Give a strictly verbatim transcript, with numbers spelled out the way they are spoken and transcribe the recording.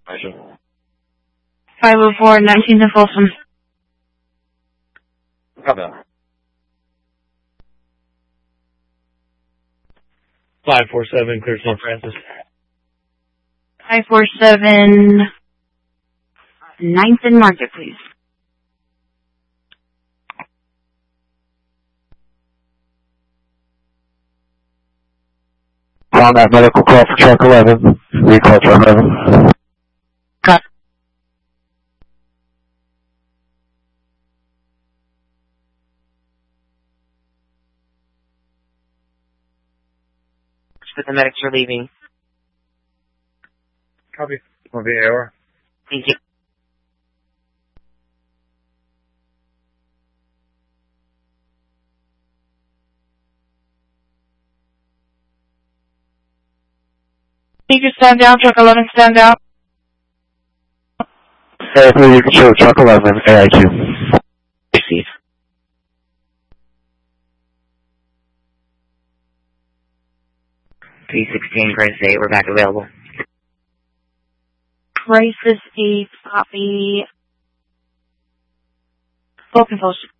five oh four, nineteenth and Folsom. Copy that. five four seven, clear Saint Francis. five four seven, ninth and Market, please. On that medical call for truck eleven. Recall truck eleven. Cut. But the medics are leaving. Copy. Will be A O R. Thank you. You can stand down, truck eleven, stand down. Hey, please, you can show truck eleven, A I two. Receive. three sixteen, Crisis eight, we're back available. Crisis eight, copy. Full compulsion.